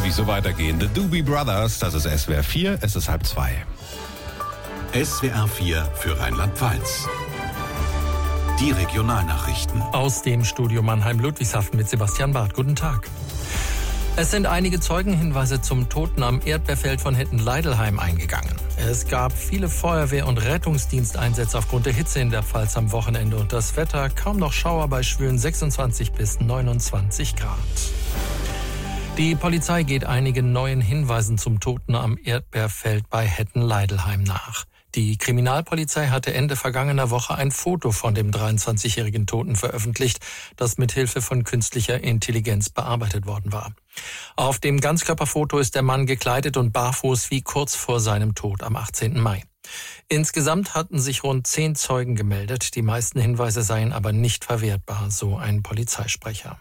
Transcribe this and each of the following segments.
nicht so weitergehen. The Doobie Brothers, das ist SWR 4, es ist 1:30. SWR 4 für Rheinland-Pfalz. Die Regionalnachrichten. Aus dem Studio Mannheim-Ludwigshafen mit Sebastian Barth. Guten Tag. Es sind einige Zeugenhinweise zum Toten am Erdbeerfeld von Hettenleidelheim eingegangen. Es gab viele Feuerwehr- und Rettungsdiensteinsätze aufgrund der Hitze in der Pfalz am Wochenende und das Wetter kaum noch Schauer bei schwülen 26 bis 29 Grad. Die Polizei geht einigen neuen Hinweisen zum Toten am Erdbeerfeld bei Hettenleidelheim nach. Die Kriminalpolizei hatte Ende vergangener Woche ein Foto von dem 23-jährigen Toten veröffentlicht, das mit Hilfe von künstlicher Intelligenz bearbeitet worden war. Auf dem Ganzkörperfoto ist der Mann gekleidet und barfuß wie kurz vor seinem Tod am 18. Mai. Insgesamt hatten sich rund 10 Zeugen gemeldet. Die meisten Hinweise seien aber nicht verwertbar, so ein Polizeisprecher.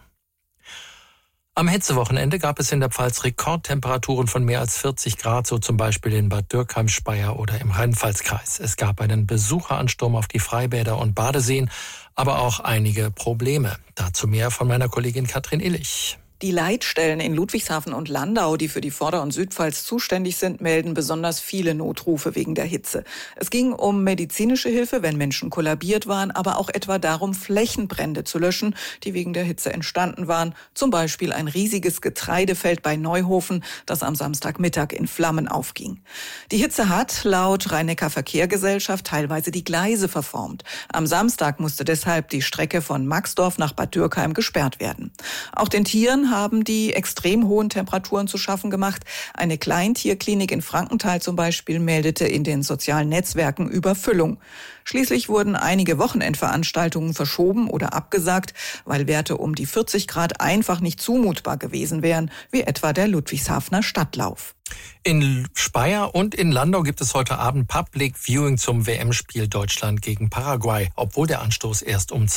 Am Hitzewochenende gab es in der Pfalz Rekordtemperaturen von mehr als 40 Grad, so zum Beispiel in Bad Dürkheim, Speyer oder im Rheinland-Pfalz-Kreis. Es gab einen Besucheransturm auf die Freibäder und Badeseen, aber auch einige Probleme. Dazu mehr von meiner Kollegin Katrin Illich. Die Leitstellen in Ludwigshafen und Landau, die für die Vorder- und Südpfalz zuständig sind, melden besonders viele Notrufe wegen der Hitze. Es ging um medizinische Hilfe, wenn Menschen kollabiert waren, aber auch etwa darum, Flächenbrände zu löschen, die wegen der Hitze entstanden waren. Zum Beispiel ein riesiges Getreidefeld bei Neuhofen, das am Samstagmittag in Flammen aufging. Die Hitze hat laut Rhein-Neckar-Verkehrsgesellschaft teilweise die Gleise verformt. Am Samstag musste deshalb die Strecke von Maxdorf nach Bad Dürkheim gesperrt werden. Auch den Tieren haben die extrem hohen Temperaturen zu schaffen gemacht. Eine Kleintierklinik in Frankenthal zum Beispiel meldete in den sozialen Netzwerken Überfüllung. Schließlich wurden einige Wochenendveranstaltungen verschoben oder abgesagt, weil Werte um die 40 Grad einfach nicht zumutbar gewesen wären, wie etwa der Ludwigshafener Stadtlauf. In Speyer und in Landau gibt es heute Abend Public Viewing zum WM-Spiel Deutschland gegen Paraguay, obwohl der Anstoß erst um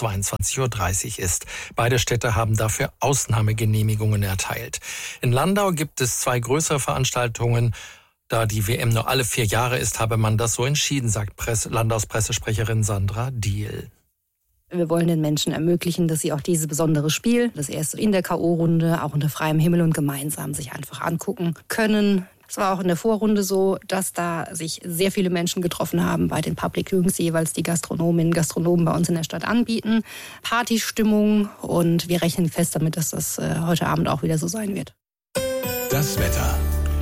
22:30 Uhr ist. Beide Städte haben dafür Ausnahmegenehmigungen erteilt. In Landau gibt es 2 größere Veranstaltungen. Da die WM nur alle 4 Jahre ist, habe man das so entschieden, sagt Landaus Pressesprecherin Sandra Diehl. Wir wollen den Menschen ermöglichen, dass sie auch dieses besondere Spiel, das erste in der K.O.-Runde, auch unter freiem Himmel und gemeinsam sich einfach angucken können. Es war auch in der Vorrunde so, dass da sich sehr viele Menschen getroffen haben bei den Public Viewings, die jeweils die Gastronominnen und Gastronomen bei uns in der Stadt anbieten. Partystimmung und wir rechnen fest damit, dass das heute Abend auch wieder so sein wird. Das Wetter.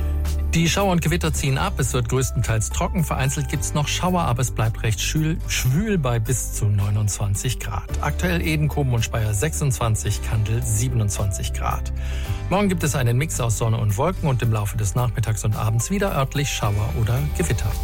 Die Schauer und Gewitter ziehen ab, es wird größtenteils trocken, vereinzelt gibt es noch Schauer, aber es bleibt recht schwül bei bis zu 29 Grad. Aktuell Edenkoben und Speyer 26, Kandel 27 Grad. Morgen gibt es einen Mix aus Sonne und Wolken und im Laufe des Nachmittags und Abends wieder örtlich Schauer oder Gewitter.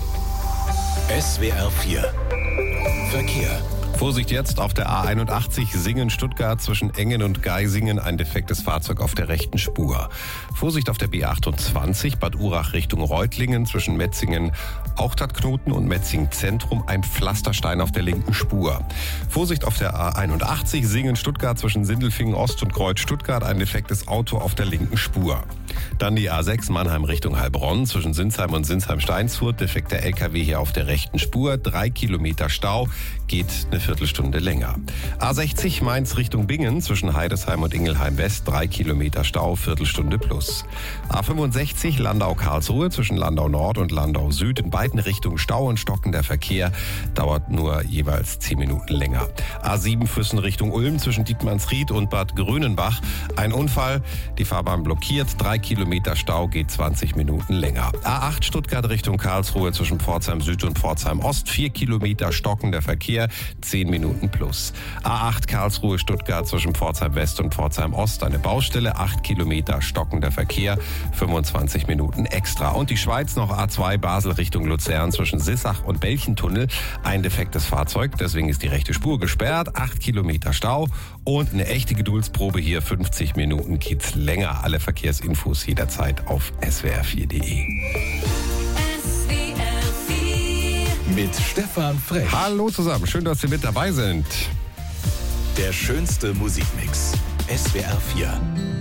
SWR 4 Verkehr. Vorsicht jetzt auf der A81 Singen-Stuttgart zwischen Engen und Geisingen, ein defektes Fahrzeug auf der rechten Spur. Vorsicht auf der B28 Bad Urach Richtung Reutlingen zwischen Metzingen Auchtadtknoten und Metzingen Zentrum, ein Pflasterstein auf der linken Spur. Vorsicht auf der A81 Singen-Stuttgart zwischen Sindelfingen Ost und Kreuz Stuttgart, ein defektes Auto auf der linken Spur. Dann die A6 Mannheim Richtung Heilbronn zwischen Sinsheim und Sinsheim-Steinsfurt, defekter LKW hier auf der rechten Spur, 3 Kilometer Stau, geht eine Viertelstunde länger. A60 Mainz Richtung Bingen zwischen Heidesheim und Ingelheim West, 3 Kilometer Stau, Viertelstunde plus. A65 Landau-Karlsruhe zwischen Landau Nord und Landau Süd, in beiden Richtungen Stau und stockender Verkehr, dauert nur jeweils 10 Minuten länger. A7 Füssen Richtung Ulm zwischen Dietmannsried und Bad Grönenbach, ein Unfall, die Fahrbahn blockiert, 3 Kilometer Stau, geht 20 Minuten länger. A8 Stuttgart Richtung Karlsruhe zwischen Pforzheim Süd und Pforzheim Ost, 4 Kilometer stockender Verkehr, 10 Minuten plus. A8 Karlsruhe Stuttgart zwischen Pforzheim West und Pforzheim Ost, eine Baustelle, 8 Kilometer stockender Verkehr, 25 Minuten extra. Und die Schweiz noch A2 Basel Richtung Luzern zwischen Sissach und Belchentunnel, ein defektes Fahrzeug, deswegen ist die rechte Spur gesperrt, 8 Kilometer Stau und eine echte Geduldsprobe hier, 50 Minuten geht's länger. Alle Verkehrsinfos jederzeit auf swr4.de. Mit Stefan Frech. Hallo zusammen, schön, dass Sie mit dabei sind. Der schönste Musikmix. SWR 4.